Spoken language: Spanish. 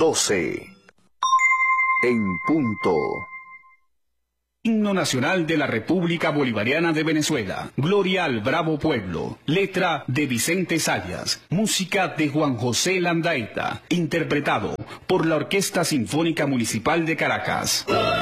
12 en punto. Himno Nacional de la República Bolivariana de Venezuela. Gloria al Bravo Pueblo. Letra de Vicente Sayas. Música de Juan José Landaeta. Interpretado por la Orquesta Sinfónica Municipal de Caracas.